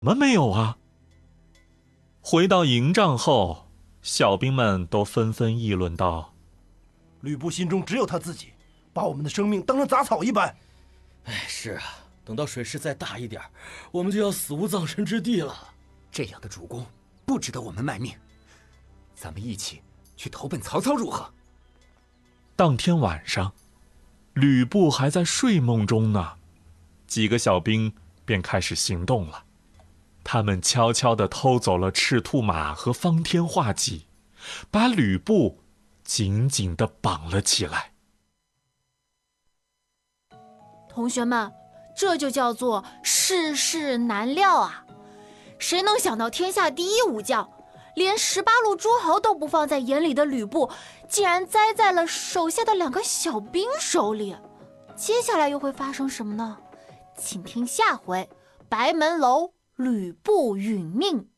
么没有啊？回到营帐后，小兵们都纷纷议论道： 吕布心中只有他自己，把我们的生命当成杂草一般。 哎，是啊，等到水势再大一点，我们就要死无葬身之地了。 这样的主公不值得我们卖命，咱们一起去投奔曹操如何？ 当天晚上，吕布还在睡梦中呢，几个小兵便开始行动了。他们悄悄地偷走了赤兔马和方天画戟，把吕布紧紧地绑了起来。 同学们，这就叫做世事难料啊！谁能想到天下第一武将，连18路诸侯都不放在眼里的吕布，竟然栽在了手下的2个小兵手里。接下来又会发生什么呢？请听下回白门楼吕布殒命。